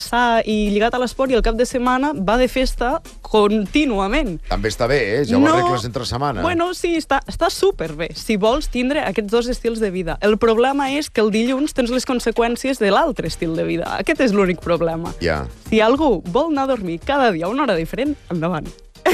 sa i lligat a l'esport i el cap de setmana va de festa contínuament. També està bé, ja ho arregles entre setmana. Bueno, sí, està superbé, si vols tindre aquests dos estils de vida. El problema és que el dilluns tens les conseqüències de l'altre estil de vida. Aquest és l'únic problema. Ja. Si algú vol anar a dormir cada dia a una hora diferent, endavant.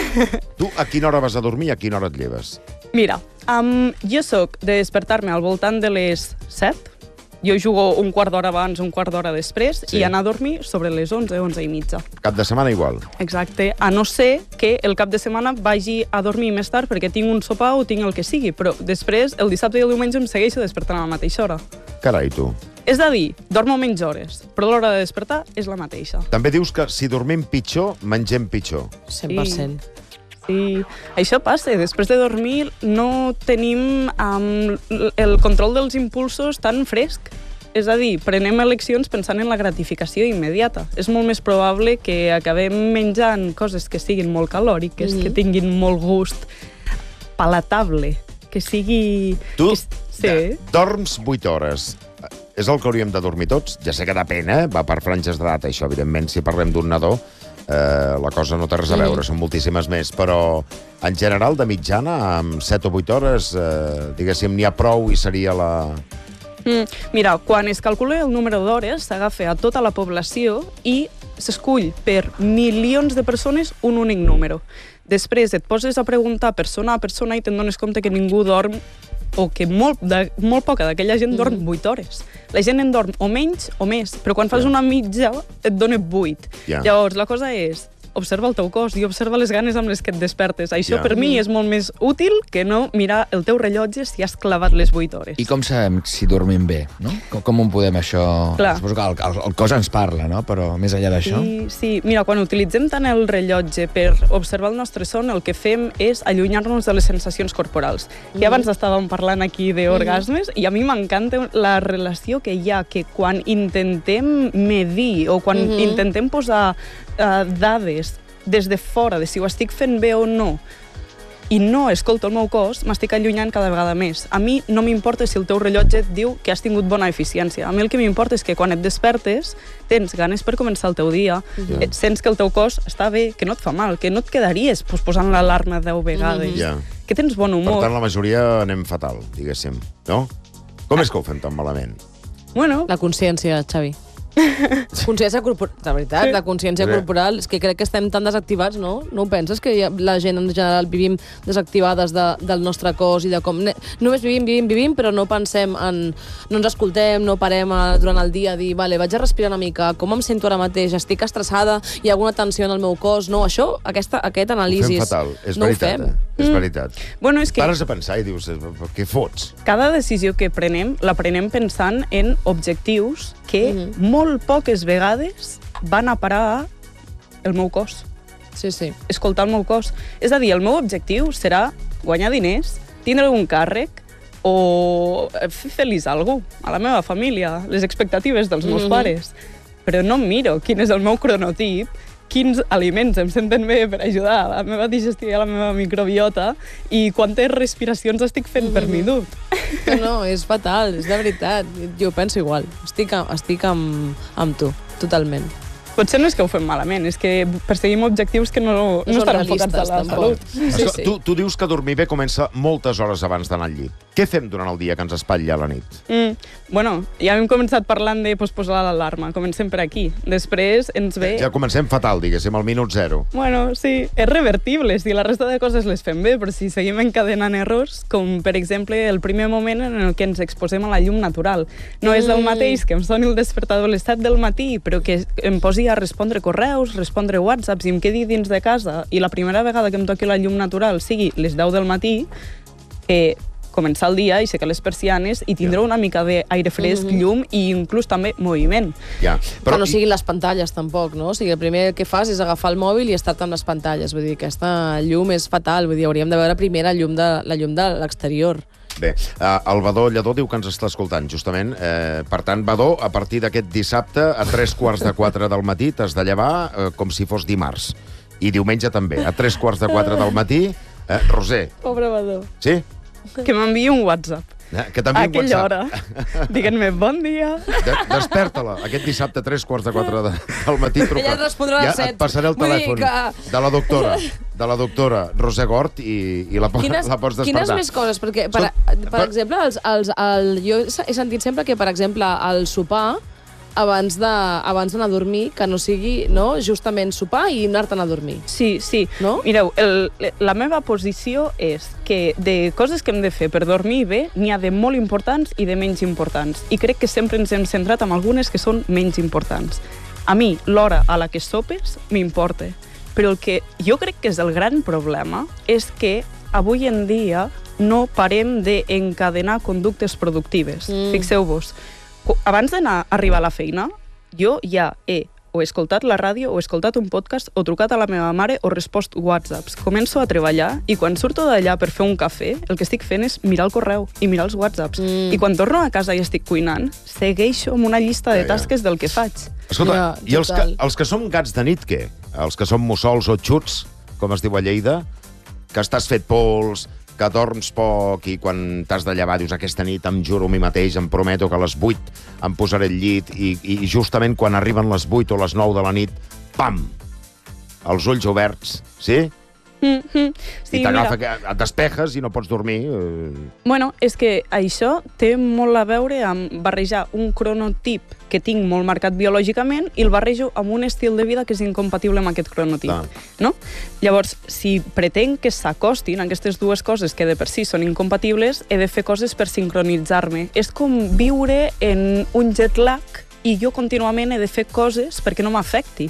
Tu a quina hora vas a dormir i a quina hora et lleves? Mira, jo soc de despertar-me al voltant de les 7. Jo jugo un quart d'hora abans, un quart d'hora després, i anar a dormir sobre les 11, 11 i mitja. Cap de setmana igual? Exacte, a no ser que el cap de setmana vagi a dormir més tard perquè tinc un sopar o tinc el que sigui, però després, el dissabte i el diumenge em segueixo despertant a la mateixa hora. Carai, tu. És a dir, dormo menys hores, però l'hora de despertar és la mateixa. També dius que si dormim pitjor, mengem pitjor. 100%. Sí, això passa. Després de dormir no tenim el control dels impulsos tan fresc. És a dir, prenem eleccions pensant en la gratificació immediata. És molt més probable que acabem menjant coses que siguin molt calòriques, que tinguin molt gust palatable, que sigui... Tu Sí. dorms 8 hores. És el que hauríem de dormir tots. Ja sé que depèn, va per franges d'edat, això, evidentment, si parlem d'un nadó, la cosa no té res a veure, són moltíssimes més, però en general, de mitjana, amb 7 o 8 hores, diguéssim, n'hi ha prou i seria la... Mira, quan es calcula el número d'hores, s'agafa a tota la població i s'escull per milions de persones un únic número. Després et poses a preguntar persona a persona i te'n dones compte que ningú dorm o que molt poca d'aquella gent dorm 8 hores. La gent en dorm o menys o més, però quan fas una mitja et dona 8. Llavors, la cosa és, observa el teu cos i observa les ganes amb les que et despertes. Això per mi és molt més útil que no mirar el teu rellotge si has clavat les 8 hores. I com sabem si dormim bé, no? Com ho podem això... Suposo que el cos ens parla, no? Però més enllà d'això... Sí, mira, quan utilitzem tant el rellotge per observar el nostre son, el que fem és allunyar-nos de les sensacions corporals. I abans estàvem parlant aquí d'orgasmes i a mi m'encanta la relació que hi ha, que quan intentem medir o quan intentem posar dades des de fora de si ho estic fent bé o no i no escolto el meu cos, m'estic allunyant cada vegada més. A mi no m'importa si el teu rellotge et diu que has tingut bona eficiència. A mi el que m'importa és que quan et despertes tens ganes per començar el teu dia, sents que el teu cos està bé, que no et fa mal, que no et quedaries posant l'alarma 10 vegades, que tens bon humor. Per tant, la majoria anem fatal, diguéssim, no? Com és que ho fem tan malament? Bueno... La consciència, Xavi. Consciència corporal, de veritat, la consciència corporal, és que crec que estem tan desactivats, no? No ho penses, que la gent en general vivim desactivades del nostre cos i de com... Només vivim, però no pensem en... No ens escoltem, no parem durant el dia a dir, vale, vaig a respirar una mica, com em sento ara mateix, estic estressada, hi ha alguna tensió en el meu cos, no, això, aquest anàlisi... Ho fem fatal, és veritat, és veritat. Bueno, és que... Pares a pensar i dius, què fots? Cada decisió que prenem, la prenem pensant en objectius que molt poques vegades van a parar el meu cos. Sí. Escoltar el meu cos. És a dir, el meu objectiu serà guanyar diners, tindre un càrrec o fer feliç a algú, a la meva família, les expectatives dels meus pares. Però no miro quin és el meu cronotip, quins aliments em senten bé per ajudar a la meva digestió i a la meva microbiota i quantes respiracions estic fent per minut. No, és fatal, és de veritat. Jo penso igual. Estic amb tu, totalment. Potser no és que ho fem malament, és que perseguim objectius que no estan enfocats a la salut. Sí. Tu dius que dormir bé comença moltes hores abans d'anar al llit. Què fem durant el dia que ens espatlla a la nit? Bueno, ja hem començat parlant de posposar l'alarma. Comencem per aquí. Després ens ve... Ja comencem fatal, diguéssim, al minut 0. Bueno, sí, és revertible si la resta de coses les fem bé, però si seguim encadenant errors, com per exemple el primer moment en el que ens exposem a la llum natural. No és el mateix que em soni el despertador a les 7 del matí, però que em posi a respondre correus, respondre whatsapps i em quedi dins de casa i la primera vegada que em toqui la llum natural sigui les 10 del matí, començar el dia i aixecar les persianes i tindre una mica d'aire fresc, llum i inclús també moviment. Però no siguin les pantalles tampoc, no? O sigui, el primer que fas és agafar el mòbil i estar-te amb les pantalles. Vull dir, aquesta llum és fatal. Vull dir, hauríem de veure primer la llum de l'exterior. Bé, el Badó Lledó diu que ens està escoltant, justament. Per tant, Badó, a partir d'aquest dissabte, a 3:45 del matí, t'has de llevar com si fos dimarts. I diumenge també, a 3:45 del matí. Roser. Pobre Badó. Sí? Que m'enviï un WhatsApp. Que t'envien aquella WhatsApp. hora. Diguent-me, bon dia. Desperta-la. Aquest dissabte, 3:45 del matí, truca. Ella et respondrà a les 7. Et passaré el telèfon de la doctora Roser Gort i la pots despertar. Quines més coses? Perquè, per exemple, jo he sentit sempre que, per exemple, el sopar abans d'anar a dormir, que no sigui justament sopar i anar-te'n a dormir. Sí. No? Mireu, la meva posició és que de coses que hem de fer per dormir bé, n'hi ha de molt importants i de menys importants. I crec que sempre ens hem centrat en algunes que són menys importants. A mi, l'hora a la que sopes m'importa. Però el que jo crec que és el gran problema és que avui en dia no parem d'encadenar conductes productives. Fixeu-vos, abans d'anar a arribar a la feina, jo ja he o escoltat la ràdio, o escoltat un podcast, o trucat a la meva mare, o respost whatsapps. Començo a treballar i quan surto d'allà per fer un cafè, el que estic fent és mirar el correu i mirar els whatsapps. I quan torno a casa i estic cuinant, segueixo amb una llista de tasques del que faig. Escolta, i els que som gats de nit, què? Els que som mussols o xuts, com es diu a Lleida, que estàs fet pols, que dorms poc i quan t'has de llevar dius aquesta nit em juro a mi mateix, em prometo que a les 8 em posaré al llit i justament quan arriben les 8 o les 9 de la nit, pam! Els ulls oberts, sí? I t'agafa, et despejes i no pots dormir. Bueno, és que això té molt a veure amb barrejar un cronotip que tinc molt marcat biològicament i el barrejo amb un estil de vida que és incompatible amb aquest cronotip. No? Llavors, si pretenc que s'acostin aquestes dues coses que de per si són incompatibles, he de fer coses per sincronitzar-me. És com viure en un jet lag i jo contínuament he de fer coses perquè no m'afecti.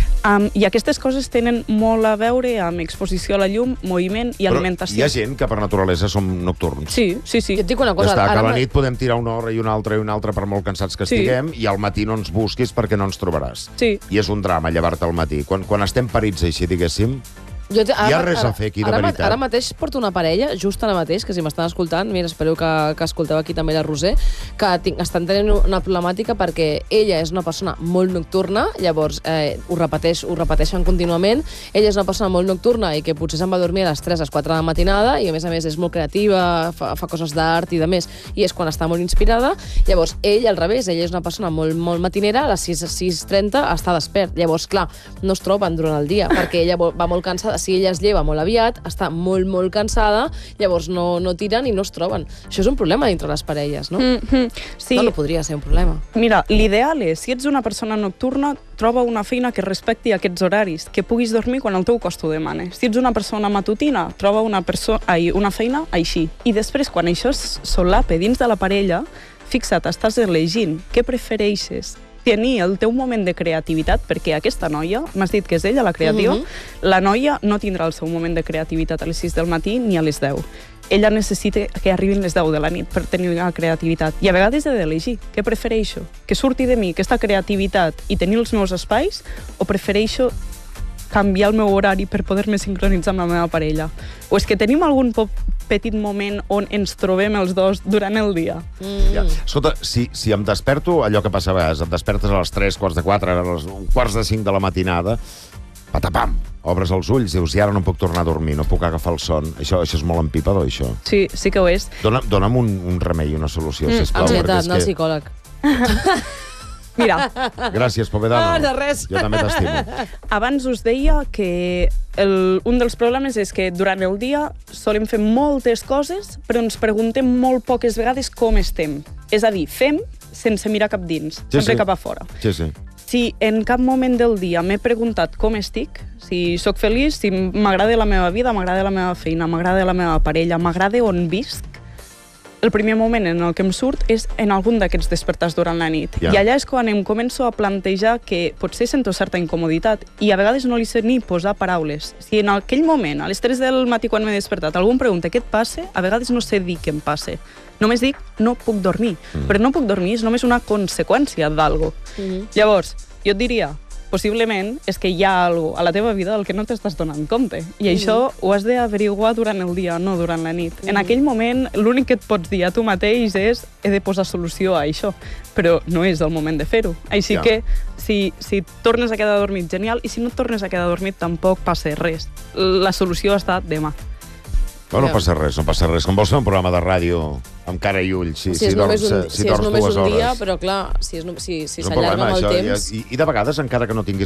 I aquestes coses tenen molt a veure amb exposició a la llum, moviment i alimentació. Però hi ha gent que per naturalesa som nocturns. Sí. Jo et dic una cosa. Ja està, que a la nit podem tirar una hora i una altra per molt cansats que estiguem i al matí no ens busquis perquè no ens trobaràs. Sí. I és un drama llevar-te al matí. Quan estem parits així, diguéssim, hi ha res a fer aquí, de veritat. Ara mateix porto una parella, just ara mateix, que si m'estan escoltant, mira, espero que escolteu aquí també la Roser, que estan tenint una problemàtica perquè ella és una persona molt nocturna, llavors ho repeteixen contínuament, ella és una persona molt nocturna i que potser se'n va dormir a les 3, a les 4 de la matinada i a més és molt creativa, fa coses d'art i de més, i és quan està molt inspirada. Llavors ell, al revés, ella és una persona molt, molt matinera, a les 6:30 està despert. Llavors, clar, no es troben durant el dia perquè ella va molt cansada. Si ella es lleva molt aviat, està molt, molt cansada, llavors no tiren i no es troben. Això és un problema dintre les parelles, no? Sí. No podria ser un problema. Mira, l'ideal és, si ets una persona nocturna, troba una feina que respecti aquests horaris, que puguis dormir quan el teu cos t'ho demana. Si ets una persona matutina, troba una feina així. I després, quan això es solape dins de la parella, fixa't, estàs elegint què prefereixes, tenir el teu moment de creativitat, perquè aquesta noia, m'has dit que és ella la creativa, la noia no tindrà el seu moment de creativitat a les 6 del matí ni a les 10. Ella necessita que arribin les 10 de la nit per tenir la creativitat. I a vegades he d'elegir què prefereixo, que surti de mi aquesta creativitat i tenir els meus espais, o prefereixo canviar el meu horari per poder-me sincronitzar amb la meva parella. O és que tenim algun petit moment on ens trobem els dos durant el dia. Escolta, si em desperto, allò que passa a vegades, et despertes a les 3, quarts de 4, a les 4:45 de la matinada, patapam, obres els ulls, dius, i ara no puc tornar a dormir, no puc agafar el son. Això és molt empipador, això. Sí, sí que ho és. Dona'm un remei, una solució, sisplau. Ansietat, anar al psicòleg. Mira. Gràcies, Povedano. De res. Jo també t'estimo. Abans us deia que un dels problemes és que durant el dia solem fer moltes coses, però ens preguntem molt poques vegades com estem. És a dir, fem sense mirar cap dins, sempre cap a fora. Sí. Si en cap moment del dia m'he preguntat com estic, si sóc feliç, si m'agrada la meva vida, m'agrada la meva feina, m'agrada la meva parella, m'agrada on visc, el primer moment en el que em surt és en algun d'aquests despertars durant la nit. I allà és quan em començo a plantejar que potser sento certa incomoditat i a vegades no li sé ni posar paraules. Si en aquell moment, a les 3 del matí quan m'he despertat, algú em pregunta què et passa, a vegades no sé dir què em passa. Només dic no puc dormir. Però no puc dormir és només una conseqüència d'algo. Llavors, jo et diria, possiblement és que hi ha alguna cosa a la teva vida del que no t'estàs donant compte. I això ho has d'averiguar durant el dia, no durant la nit. En aquell moment, l'únic que et pots dir a tu mateix és he de posar solució a això, però no és el moment de fer-ho. Així que si tornes a quedar dormit, genial, i si no et tornes a quedar dormit tampoc passa res. La solució està demà. Bueno, no passa res, no passa res. Com vols fer un programa de ràdio amb cara i ulls, si és dorms només 2 un dia, hores. però clar, si s'allarga amb el temps... I de vegades, encara que no tinguis